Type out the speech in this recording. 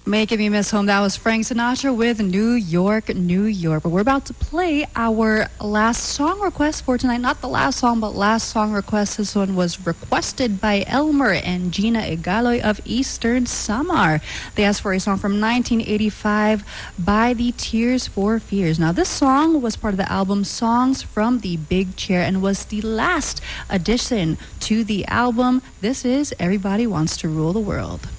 Making Me Miss Home. That was Frank Sinatra with New York, New York. But we're about to play our last song request for tonight. Not the last song, but last song request. This one was requested by Elmer and Gina Igaloy of Eastern Samar. They asked for a song from 1985 by the Tears for Fears. Now, this song was part of the album Songs from the Big Chair and was the last addition to the album. This is Everybody Wants to Rule the World.